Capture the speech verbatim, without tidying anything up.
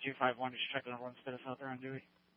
two five one, just checking on one status out there on Dewey.